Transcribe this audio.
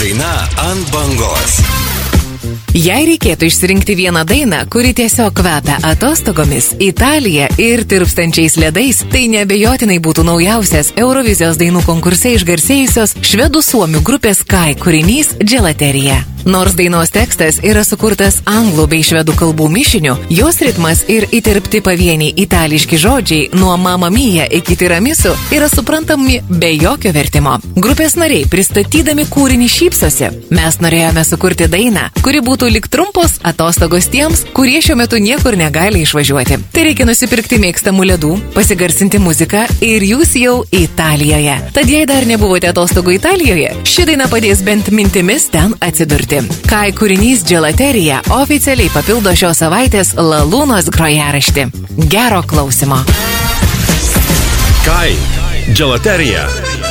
daina ant bangos. Jei reikėtų išsirinkti vieną dainą, kuri tiesiog kvepia atostogomis, Italija ir tirpstančiais ledais, tai neabejotinai būtų naujausias Eurovizijos dainų konkurse išgarsėjusios švedų-suomių grupės Kai kūrinys Gelaterija. Nors dainos tekstas yra sukurtas anglų bei švedų kalbų mišiniu, jos ritmas ir įterpti pavieniai itališki žodžiai nuo Mamma Mia iki Tiramisu yra suprantami be jokio vertimo. Grupės nariai pristatydami kūrinį šypsosi. Mes norėjome sukurti dainą, kuri būtų lyg trumpos atostogos tiems, kurie šiuo metu niekur negali išvažiuoti. Tai reikia nusipirkti mėgstamų ledų, pasigarsinti muziką ir jūs jau Italijoje. Tad jei dar nebuvote atostogų Italijoje, ši daina padės bent mintimis ten atsidurti. Kai kūrinys Gelaterija oficialiai papildo šios savaitės Lalūnos grojaraštį. Gero klausimo. Kai Gelaterija.